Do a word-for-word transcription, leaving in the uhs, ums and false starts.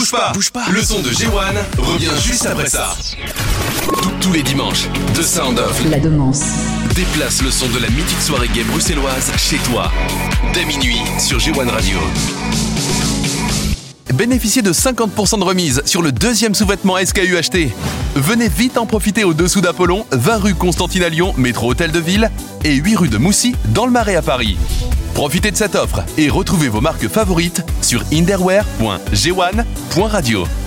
Bouge pas, bouge pas. Le son de G un revient juste après ça. Tous- Tous les dimanches, The Sound of La Demance. déplace le son de la mythique soirée gay bruxelloise chez toi. Dès minuit sur G un Radio. Bénéficiez de cinquante pour cent de remise sur le deuxième sous-vêtement S K U acheté. Venez vite en profiter au dessous d'Apollon, vingt rue Constantine à Lyon, métro Hôtel de Ville, et huit rue de Moussy, dans le Marais à Paris. Profitez de cette offre et retrouvez vos marques favorites sur inderwear point g one point radio.